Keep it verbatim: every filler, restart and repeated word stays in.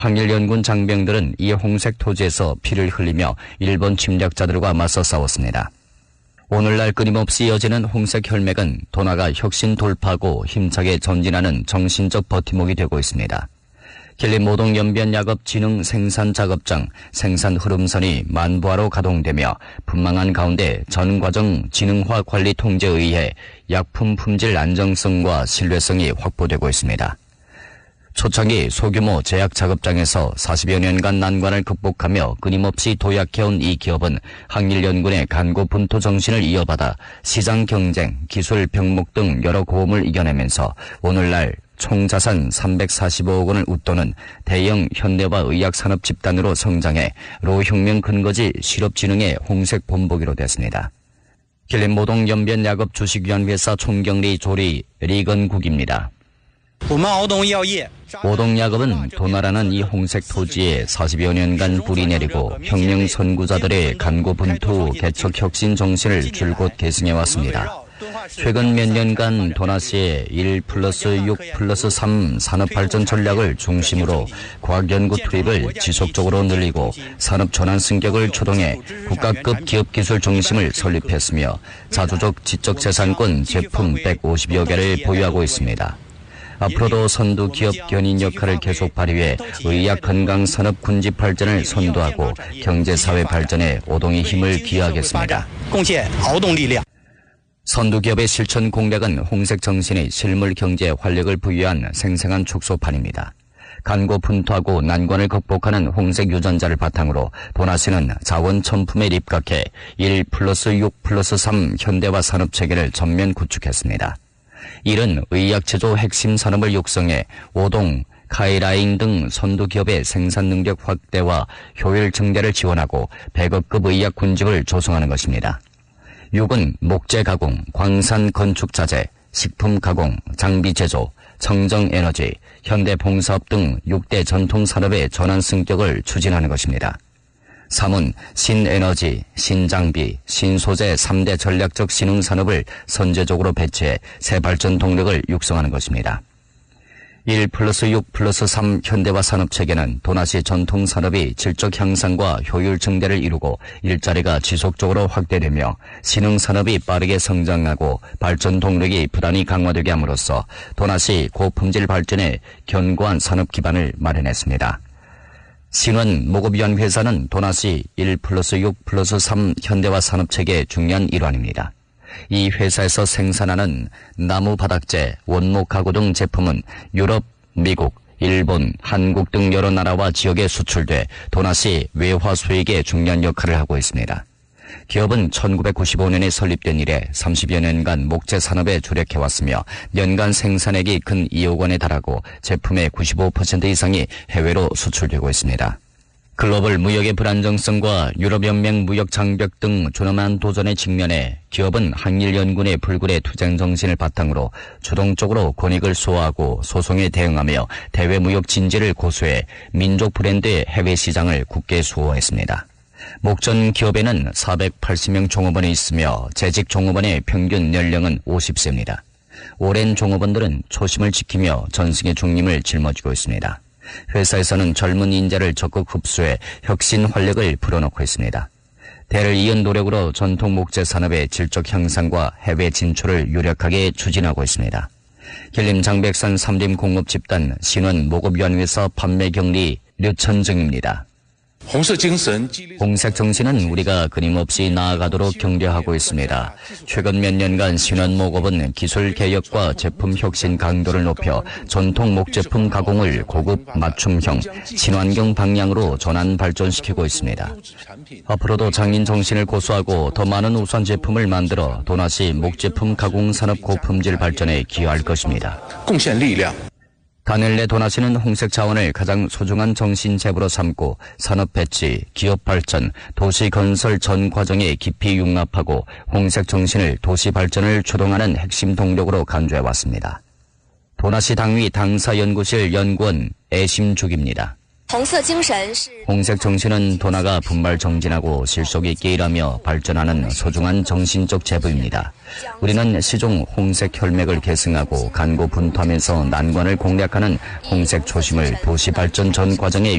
항일연군 장병들은 이 홍색 토지에서 피를 흘리며 일본 침략자들과 맞서 싸웠습니다. 오늘날 끊임없이 이어지는 홍색 혈맥은 도나가 혁신 돌파하고 힘차게 전진하는 정신적 버팀목이 되고 있습니다. 길림 모동연변야급 진흥 생산 작업장 생산 흐름선이 만부하로 가동되며 분망한 가운데 전 과정 진흥화 관리 통제에 의해 약품 품질 안정성과 신뢰성이 확보되고 있습니다. 초창기 소규모 제약 작업장에서 사십여 년간 난관을 극복하며 끊임없이 도약해온 이 기업은 항일연군의 간고 분투 정신을 이어받아 시장 경쟁, 기술 병목 등 여러 고험을 이겨내면서 오늘날 총 자산 삼백사십오억 원을 웃도는 대형 현대화 의약산업 집단으로 성장해 로혁명 근거지 실업진흥의 홍색 본보기로 됐습니다. 길림 모동연변야급 주식위원회사 총경리 조리 리건국입니다. 오동야급은 도나라는 이 홍색 토지에 사십여 년간 뿌리 내리고 혁명 선구자들의 간고 분투 개척 혁신 정신을 줄곧 계승해왔습니다. 최근 몇 년간 도나시의 일 플러스 육 플러스 삼 산업발전 전략을 중심으로 과학연구 투입을 지속적으로 늘리고 산업 전환 승격을 추동해 국가급 기업기술 중심을 설립했으며 자주적 지적재산권 제품 백오십여 개를 보유하고 있습니다. 앞으로도 선두 기업 견인 역할을 계속 발휘해 의학 건강 산업 군집 발전을 선도하고 경제사회 발전에 오동의 힘을 기여하겠습니다. 선두 기업의 실천 공략은 홍색 정신의 실물 경제에 활력을 부여한 생생한 축소판입니다. 간고 분투하고 난관을 극복하는 홍색 유전자를 바탕으로 도나시는 자원 첨품에 입각해 일 플러스 육 플러스 삼 현대화 산업체계를 전면 구축했습니다. 이른 의약제조 핵심 산업을 육성해 오동, 카이라인 등 선두기업의 생산 능력 확대와 효율 증대를 지원하고 백억급 의약 군집을 조성하는 것입니다. 육은 목재 가공, 광산 건축 자재, 식품 가공, 장비 제조, 청정 에너지, 현대 봉사업 등 육 대 전통 산업의 전환 승격을 추진하는 것입니다. 삼은 신에너지, 신장비, 신소재 삼 대 전략적 신흥산업을 선제적으로 배치해 새 발전 동력을 육성하는 것입니다. 일 플러스 육 플러스 삼 현대화 산업체계는 도나시 전통산업이 질적 향상과 효율 증대를 이루고 일자리가 지속적으로 확대되며 신흥산업이 빠르게 성장하고 발전 동력이 부단히 강화되게 함으로써 도나시 고품질 발전에 견고한 산업 기반을 마련했습니다. 신원 모급위원회사는 도나시 일 플러스 육 플러스 삼 현대화 산업체계의 중요한 일환입니다. 이 회사에서 생산하는 나무 바닥재, 원목 가구 등 제품은 유럽, 미국, 일본, 한국 등 여러 나라와 지역에 수출돼 도나시 외화 수익에 중요한 역할을 하고 있습니다. 기업은 천구백구십오 년에 설립된 이래 삼십여 년간 목재 산업에 주력해왔으며 연간 생산액이 근 이억 원에 달하고 제품의 구십오 퍼센트 이상이 해외로 수출되고 있습니다. 글로벌 무역의 불안정성과 유럽연맹 무역 장벽 등 준엄한 도전에 직면해 기업은 항일연군의 불굴의 투쟁 정신을 바탕으로 주동적으로 권익을 수호하고 소송에 대응하며 대외 무역 진지를 고수해 민족 브랜드의 해외 시장을 굳게 수호했습니다. 목전 기업에는 사백팔십 명 종업원이 있으며 재직 종업원의 평균 연령은 오십 세입니다. 오랜 종업원들은 초심을 지키며 전승의 중림을 짊어지고 있습니다. 회사에서는 젊은 인재를 적극 흡수해 혁신 활력을 불어넣고 있습니다. 대를 이은 노력으로 전통 목재 산업의 질적 향상과 해외 진출을 유력하게 추진하고 있습니다. 길림 장백산 삼림 공업 집단 신원 모급위원회사 판매경리 류천정입니다. 홍색 정신은 우리가 끊임없이 나아가도록 격려하고 있습니다. 최근 몇 년간 신원목업은 기술 개혁과 제품 혁신 강도를 높여 전통 목제품 가공을 고급 맞춤형, 친환경 방향으로 전환 발전시키고 있습니다. 앞으로도 장인 정신을 고수하고 더 많은 우수한 제품을 만들어 도나시 목제품 가공 산업 고품질 발전에 기여할 것입니다. 가넬레 도나시는 홍색 자원을 가장 소중한 정신 재부로 삼고 산업 배치, 기업 발전, 도시 건설 전 과정에 깊이 융합하고 홍색 정신을 도시 발전을 추동하는 핵심 동력으로 간주해왔습니다. 도나시 당위 당사연구실 연구원 애심죽입니다. 홍색 정신은 도나가 분발 정진하고 실속 있게 일하며 발전하는 소중한 정신적 재부입니다. 우리는 시종 홍색 혈맥을 계승하고 간고 분투하면서 난관을 공략하는 홍색 초심을 도시 발전 전 과정에